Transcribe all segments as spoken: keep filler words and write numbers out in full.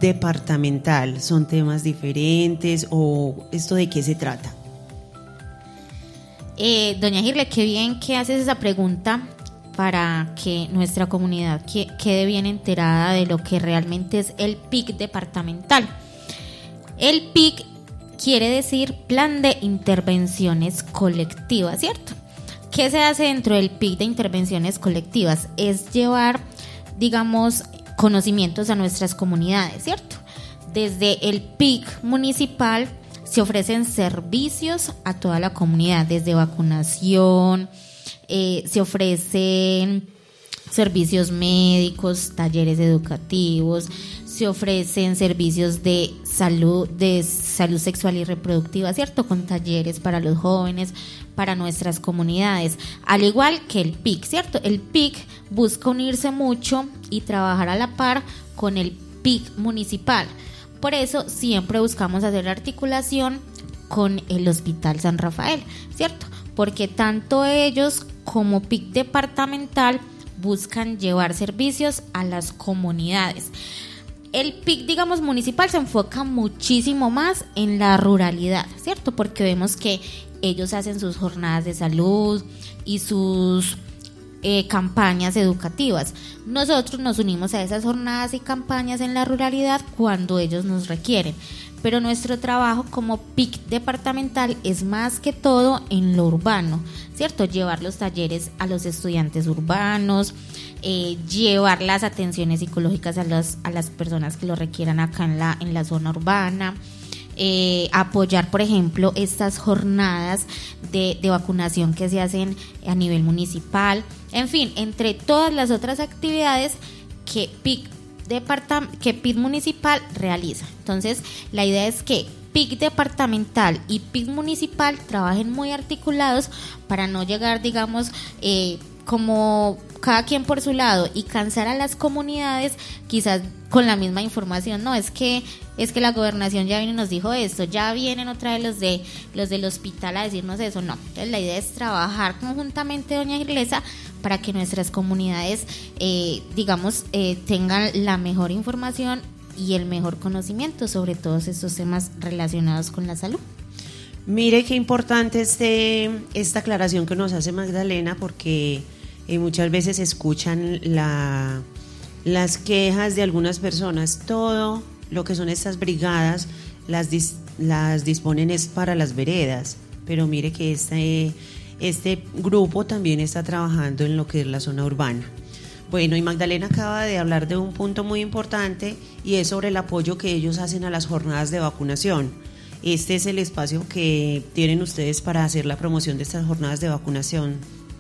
departamental? ¿Son temas diferentes o esto de qué se trata? Eh, doña Girle, qué bien que haces esa pregunta para que nuestra comunidad que, quede bien enterada de lo que realmente es el P I C departamental. El P I C quiere decir Plan de Intervenciones Colectivas, ¿cierto? ¿Qué se hace dentro del P I C de Intervenciones Colectivas? Es llevar, digamos, conocimientos a nuestras comunidades, ¿cierto? Desde el P I C municipal se ofrecen servicios a toda la comunidad, desde vacunación, eh, se ofrecen servicios médicos, talleres educativos, se ofrecen servicios de salud, de salud sexual y reproductiva, ¿cierto? Con talleres para los jóvenes, para nuestras comunidades, al igual que el P I C, ¿cierto? El P I C busca unirse mucho y trabajar a la par con el P I C municipal. Por eso siempre buscamos hacer articulación con el Hospital San Rafael, ¿cierto? Porque tanto ellos como P I C departamental buscan llevar servicios a las comunidades. El P I C, digamos, municipal se enfoca muchísimo más en la ruralidad, ¿cierto? Porque vemos que ellos hacen sus jornadas de salud y sus eh, campañas educativas. Nosotros nos unimos a esas jornadas y campañas en la ruralidad cuando ellos nos requieren. Pero nuestro trabajo como P I C departamental es más que todo en lo urbano, ¿cierto? Llevar los talleres a los estudiantes urbanos, eh, llevar las atenciones psicológicas a las, a las personas que lo requieran acá en la, en la zona urbana, eh, apoyar, por ejemplo, estas jornadas de, de vacunación que se hacen a nivel municipal, en fin, entre todas las otras actividades que P I C Departam- que P I C municipal realiza. Entonces, la idea es que P I C departamental y P I C municipal trabajen muy articulados para no llegar, digamos, eh, como cada quien por su lado y cansar a las comunidades quizás con la misma información. No, es que es que la gobernación ya vino y nos dijo esto, ya vienen otra vez los de los del hospital a decirnos eso. No, entonces la idea es trabajar conjuntamente, doña Iglesa, para que nuestras comunidades eh, digamos eh, tengan la mejor información y el mejor conocimiento sobre todos estos temas relacionados con la salud. Mire qué importante este, esta aclaración que nos hace Magdalena, porque eh, muchas veces escuchan la, las quejas de algunas personas. Todo lo que son estas brigadas las, dis, las disponen es para las veredas, pero mire que este, este grupo también está trabajando en lo que es la zona urbana. Bueno, y Magdalena acaba de hablar de un punto muy importante y es sobre el apoyo que ellos hacen a las jornadas de vacunación. Este es el espacio que tienen ustedes para hacer la promoción de estas jornadas de vacunación.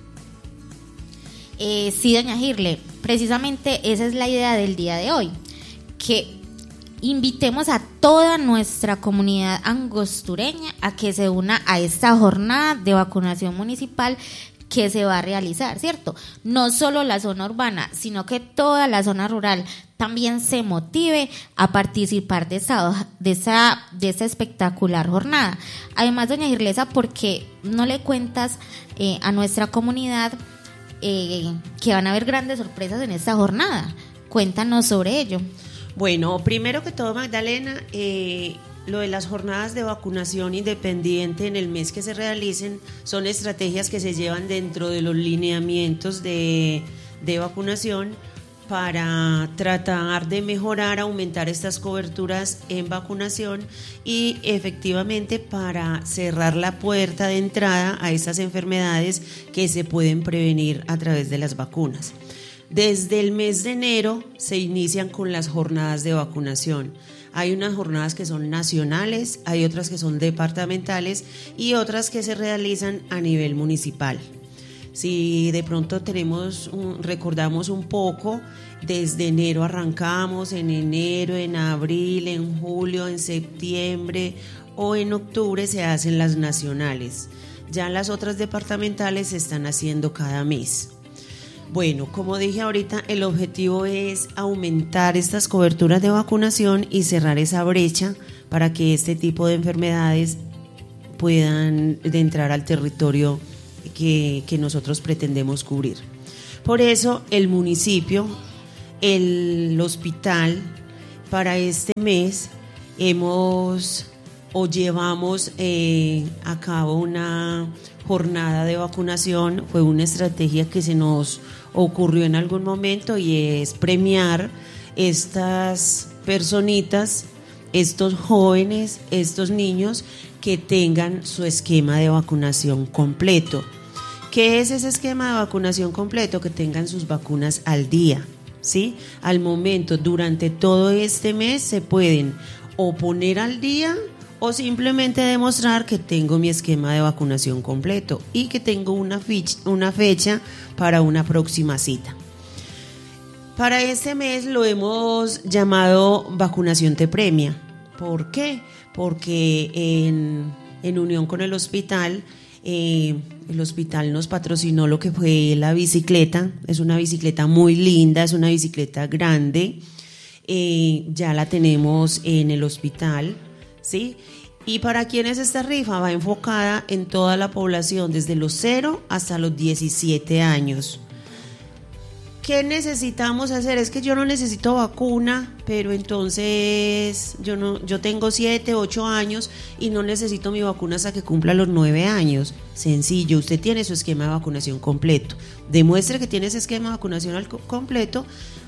Eh, sí, doña Girle, precisamente esa es la idea del día de hoy, que invitemos a toda nuestra comunidad angostureña a que se una a esta jornada de vacunación municipal que se va a realizar, ¿cierto? No solo la zona urbana, sino que toda la zona rural también se motive a participar de esa, de esa, de esa espectacular jornada. Además, doña Girlesa, ¿por qué no le cuentas eh, a nuestra comunidad eh, que van a haber grandes sorpresas en esta jornada? Cuéntanos sobre ello. Bueno, primero que todo, Magdalena, eh, lo de las jornadas de vacunación independiente en el mes que se realicen son estrategias que se llevan dentro de los lineamientos de, de vacunación para tratar de mejorar, aumentar estas coberturas en vacunación y efectivamente para cerrar la puerta de entrada a estas enfermedades que se pueden prevenir a través de las vacunas. Desde el mes de enero se inician con las jornadas de vacunación. Hay unas jornadas que son nacionales, hay otras que son departamentales y otras que se realizan a nivel municipal. Si de pronto tenemos un, recordamos un poco, desde enero arrancamos, en enero, en abril, en julio, en septiembre o en octubre se hacen las nacionales. Ya las otras departamentales se están haciendo cada mes. Bueno, como dije ahorita, el objetivo es aumentar estas coberturas de vacunación y cerrar esa brecha para que este tipo de enfermedades puedan entrar al territorio que, que nosotros pretendemos cubrir. Por eso el municipio, el hospital, para este mes hemos o llevamos eh, a cabo una jornada de vacunación. Fue una estrategia que se nos ocurrió en algún momento y es premiar estas personitas, estos jóvenes, estos niños que tengan su esquema de vacunación completo. ¿Qué es ese esquema de vacunación completo? Que tengan sus vacunas al día, ¿sí? Al momento, durante todo este mes se pueden o poner al día o simplemente demostrar que tengo mi esquema de vacunación completo y que tengo una fecha, una fecha para una próxima cita. Para este mes lo hemos llamado Vacunación Te Premia. ¿Por qué? Porque en, en unión con el hospital, eh, el hospital nos patrocinó lo que fue la bicicleta. Es una bicicleta muy linda, es una bicicleta grande. Eh, ya la tenemos en el hospital, ¿sí? ¿Y para quién es esta rifa? Va enfocada en toda la población, desde los cero hasta los diecisiete años. ¿Qué necesitamos hacer? Es que yo no necesito vacuna, pero entonces yo no, yo tengo siete, ocho años y no necesito mi vacuna hasta que cumpla los nueve años. Sencillo, usted tiene su esquema de vacunación completo. Demuestre que tiene ese esquema de vacunación al completo,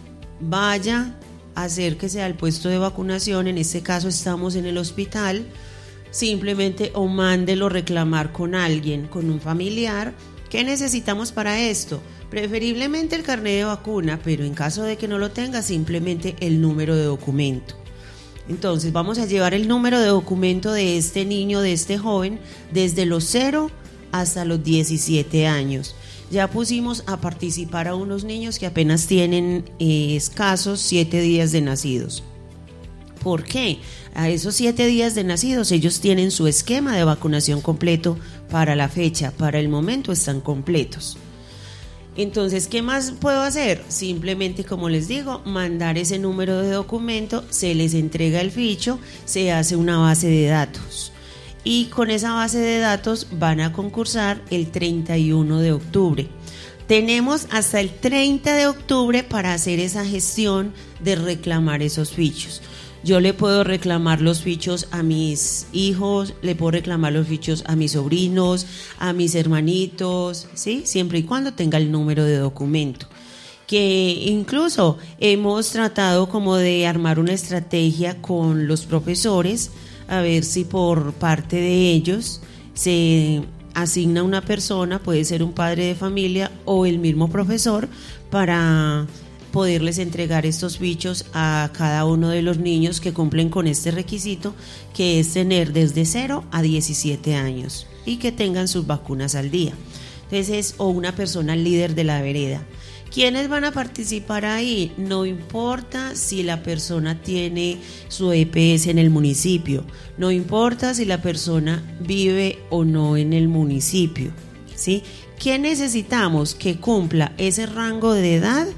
vaya, acérquese al puesto de vacunación, en este caso estamos en el hospital, simplemente o mándelo reclamar con alguien, con un familiar. ¿Qué necesitamos para esto? Preferiblemente el carnet de vacuna, pero en caso de que no lo tenga, simplemente el número de documento. Entonces vamos a llevar el número de documento de este niño, de este joven, desde los cero hasta los diecisiete años. Ya pusimos a participar a unos niños que apenas tienen eh, escasos siete días de nacidos. ¿Por qué? A esos siete días de nacidos ellos tienen su esquema de vacunación completo para la fecha, para el momento están completos. Entonces, ¿qué más puedo hacer? Simplemente, como les digo, mandar ese número de documento, se les entrega el ficho, se hace una base de datos. Y con esa base de datos van a concursar el treinta y uno de octubre. Tenemos hasta el treinta de octubre para hacer esa gestión de reclamar esos fichos. Yo le puedo reclamar los fichos a mis hijos, le puedo reclamar los fichos a mis sobrinos, a mis hermanitos, ¿sí? Siempre y cuando tenga el número de documento. Que incluso hemos tratado como de armar una estrategia con los profesores, a ver si por parte de ellos se asigna una persona, puede ser un padre de familia o el mismo profesor, para poderles entregar estos fichos a cada uno de los niños que cumplen con este requisito, que es tener desde cero a diecisiete años y que tengan sus vacunas al día. Entonces es o una persona líder de la vereda. ¿Quiénes van a participar ahí? No importa si la persona tiene su E P S en el municipio, no importa si la persona vive o no en el municipio, ¿sí? ¿Qué necesitamos? Que cumpla ese rango de edad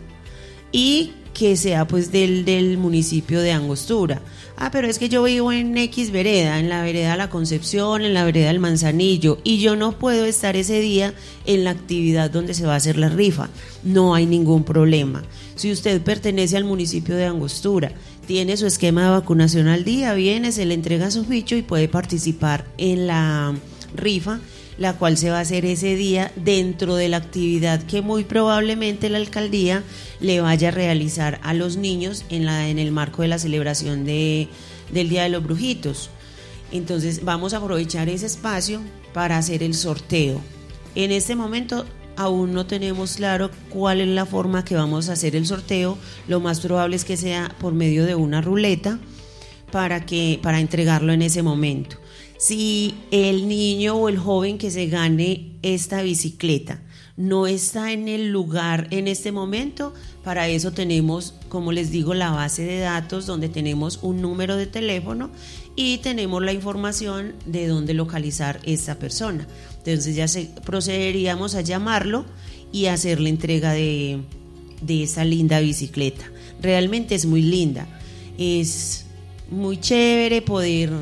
y que sea pues del, del municipio de Angostura. Ah, pero es que yo vivo en X vereda, en la vereda La Concepción, en la vereda El Manzanillo, y yo no puedo estar ese día en la actividad donde se va a hacer la rifa. No hay ningún problema. Si usted pertenece al municipio de Angostura, tiene su esquema de vacunación al día, viene, se le entrega su ficho y puede participar en la rifa, la cual se va a hacer ese día dentro de la actividad que muy probablemente la alcaldía le vaya a realizar a los niños en, la, en el marco de la celebración de, del Día de los Brujitos. Entonces vamos a aprovechar ese espacio para hacer el sorteo. En este momento aún no tenemos claro cuál es la forma que vamos a hacer el sorteo. Lo más probable es que sea por medio de una ruleta para, que, para entregarlo en ese momento. Si el niño o el joven que se gane esta bicicleta no está en el lugar en este momento, para eso tenemos, como les digo, la base de datos donde tenemos un número de teléfono y tenemos la información de dónde localizar esta persona. Entonces ya se, procederíamos a llamarlo y hacer la entrega de, de esa linda bicicleta. Realmente es muy linda, es muy chévere poder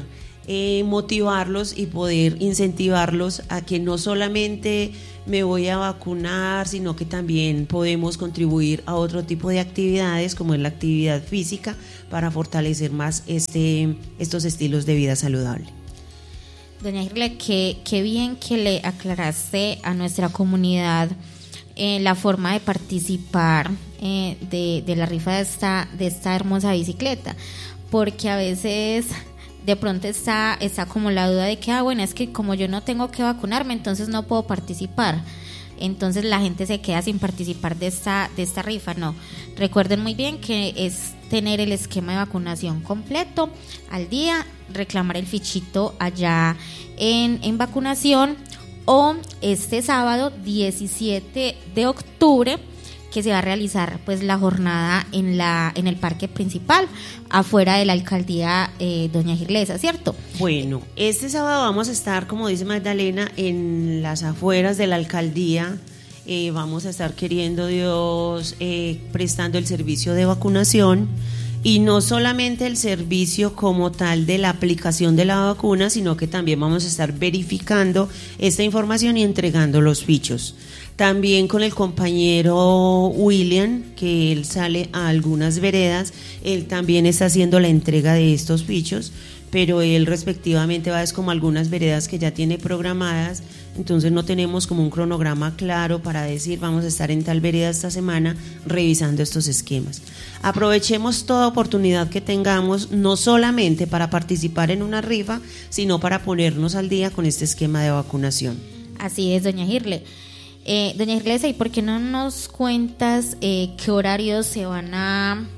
eh, motivarlos y poder incentivarlos a que no solamente me voy a vacunar, sino que también podemos contribuir a otro tipo de actividades como es la actividad física para fortalecer más este, estos estilos de vida saludable. Doña Irle, qué, qué bien que le aclaraste a nuestra comunidad eh, la forma de participar eh, de, de la rifa de esta, de esta hermosa bicicleta, porque a veces de pronto está, está como la duda de que, ah, bueno, es que como yo no tengo que vacunarme, entonces no puedo participar. Entonces la gente se queda sin participar de esta, de esta rifa. No, recuerden muy bien que es tener el esquema de vacunación completo al día, reclamar el fichito allá en, en vacunación, o este sábado diecisiete de octubre que se va a realizar pues la jornada en la en el parque principal afuera de la alcaldía eh, Doña Girlesa, ¿cierto? Bueno, este sábado vamos a estar, como dice Magdalena, en las afueras de la alcaldía. Eh, vamos a estar, queriendo Dios, eh, prestando el servicio de vacunación, y no solamente el servicio como tal de la aplicación de la vacuna, sino que también vamos a estar verificando esta información y entregando los fichos. También con el compañero William, que él sale a algunas veredas, él también está haciendo la entrega de estos fichos, pero él respectivamente va es como algunas veredas que ya tiene programadas, entonces no tenemos como un cronograma claro para decir vamos a estar en tal vereda esta semana revisando estos esquemas. Aprovechemos toda oportunidad que tengamos, no solamente para participar en una rifa, sino para ponernos al día con este esquema de vacunación. Así es, doña Girle. Eh, doña Girlesa, ¿y por qué no nos cuentas eh, qué horarios se van a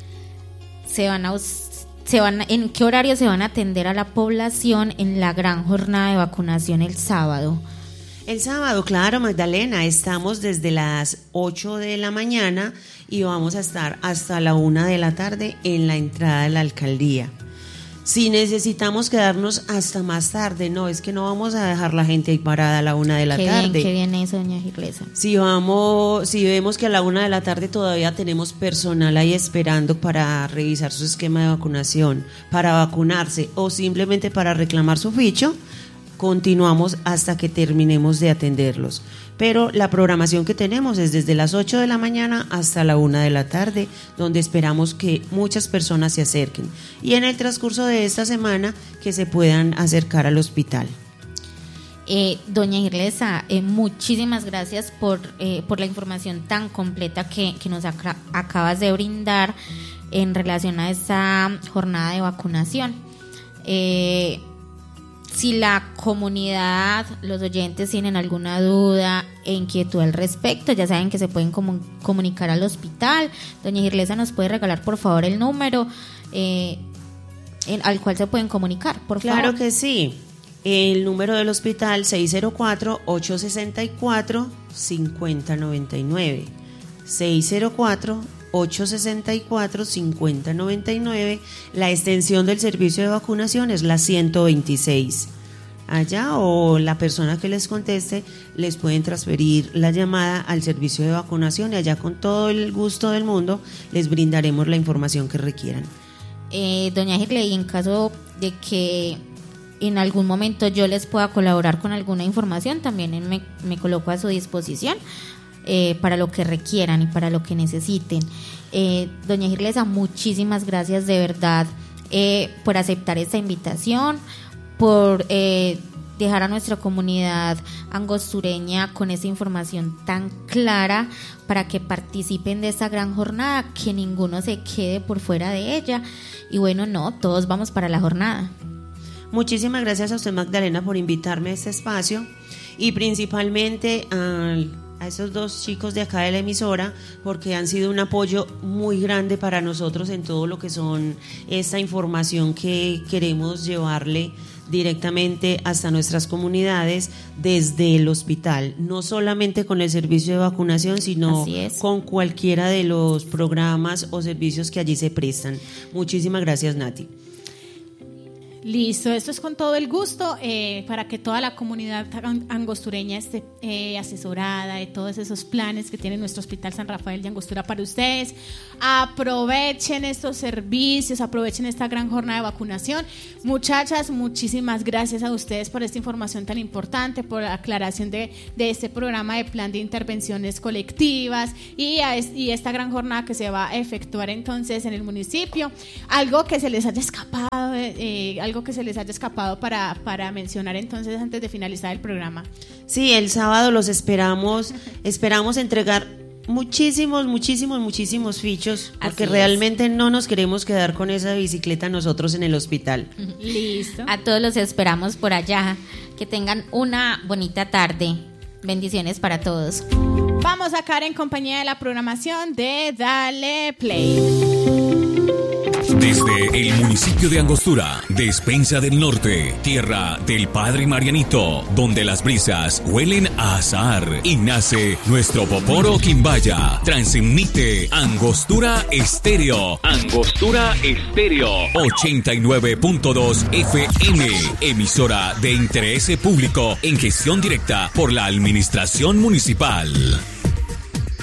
se van a se van en qué horarios se van a atender a la población en la gran jornada de vacunación el sábado? El sábado, claro, Magdalena, estamos desde las ocho de la mañana y vamos a estar hasta la una de la tarde en la entrada de la alcaldía. Si necesitamos quedarnos hasta más tarde, no, es que no vamos a dejar la gente ahí parada a la una de la qué tarde. Bien, qué bien eso, doña Girlesa. Si vamos, si vemos que a la una de la tarde todavía tenemos personal ahí esperando para revisar su esquema de vacunación, para vacunarse o simplemente para reclamar su ficho, continuamos hasta que terminemos de atenderlos. Pero la programación que tenemos es desde las ocho de la mañana hasta la una de la tarde, donde esperamos que muchas personas se acerquen. Y en el transcurso de esta semana que se puedan acercar al hospital. Eh, doña Girlesa, eh, muchísimas gracias por, eh, por la información tan completa que, que nos ac- acabas de brindar en relación a esta jornada de vacunación. Eh, Si la comunidad, los oyentes tienen alguna duda e inquietud al respecto, ya saben que se pueden comu- comunicar al hospital. Doña Girlesa, ¿nos puede regalar por favor el número eh, el, al cual se pueden comunicar, por Claro favor? que sí. El número del hospital seis cero cuatro, ocho seis cuatro, cinco cero nueve nueve. seis cero cuatro, ocho seis cuatro, cinco cero nueve nueve. La extensión del servicio de vacunación es la ciento veintiséis. Allá, o la persona que les conteste les pueden transferir la llamada al servicio de vacunación y allá con todo el gusto del mundo les brindaremos la información que requieran. Eh, doña Girle, y en caso de que en algún momento yo les pueda colaborar con alguna información, también me, me coloco a su disposición eh, para lo que requieran y para lo que necesiten. Eh, doña Girlesa, muchísimas gracias de verdad eh, por aceptar esta invitación, por eh, dejar a nuestra comunidad angostureña con esa información tan clara para que participen de esta gran jornada, que ninguno se quede por fuera de ella. Y bueno, no, todos vamos para la jornada. Muchísimas gracias a usted, Magdalena, por invitarme a este espacio y principalmente a, a esos dos chicos de acá de la emisora, porque han sido un apoyo muy grande para nosotros en todo lo que son esta información que queremos llevarle directamente hasta nuestras comunidades desde el hospital, no solamente con el servicio de vacunación, sino con cualquiera de los programas o servicios que allí se prestan. Muchísimas gracias, Nati. Listo, esto es con todo el gusto eh, para que toda la comunidad angostureña esté eh, asesorada de todos esos planes que tiene nuestro Hospital San Rafael de Angostura para ustedes. Aprovechen estos servicios, aprovechen esta gran jornada de vacunación. Muchachas, muchísimas gracias a ustedes por esta información tan importante, por la aclaración de, de este programa de plan de intervenciones colectivas y, a, y esta gran jornada que se va a efectuar entonces en el municipio. Algo que se les haya escapado, eh, algo que se les haya escapado para, para mencionar entonces antes de finalizar el programa. Sí, el sábado los esperamos, esperamos entregar muchísimos, muchísimos, muchísimos fichos, porque realmente no nos queremos quedar con esa bicicleta nosotros en el hospital. Listo. A todos los esperamos por allá, que tengan una bonita tarde. Bendiciones para todos. Vamos a caer en compañía de la programación de Dale Play. Desde el municipio de Angostura, Despensa del Norte, tierra del Padre Marianito, donde las brisas huelen a azahar y nace nuestro Poporo Quimbaya. Transmite Angostura Estéreo. Angostura Estéreo. ochenta y nueve punto dos F M. Emisora de interés público en gestión directa por la Administración Municipal.